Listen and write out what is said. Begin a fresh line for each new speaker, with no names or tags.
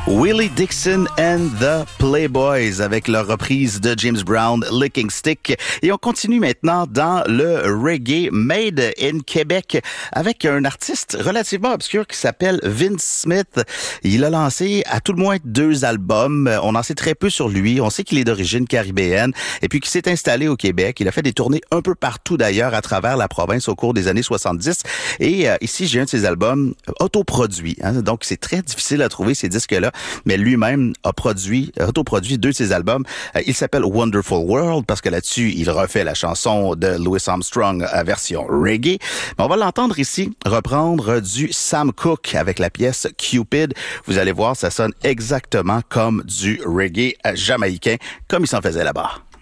Willie Dixon and the Playboys avec leur reprise de James Brown, Licking Stick. Et on continue maintenant dans le reggae made in Québec avec un artiste relativement obscur qui s'appelle Vince Smith. Il a lancé à tout le moins 2 albums. On en sait très peu sur lui. On sait qu'il est d'origine caribéenne et puis qu'il s'est installé au Québec. Il a fait des tournées un peu partout d'ailleurs à travers la province au cours des années 70. Et ici, j'ai un de ses albums autoproduits. Donc, c'est très difficile à trouver ces disques-là. Mais lui-même a autoproduit 2 de ses albums. Il s'appelle Wonderful World parce que là-dessus, il refait la chanson de Louis Armstrong à version reggae. Mais on va l'entendre ici reprendre du Sam Cooke avec la pièce Cupid. Vous allez voir, ça sonne exactement comme du reggae jamaïcain, comme il s'en faisait là-bas.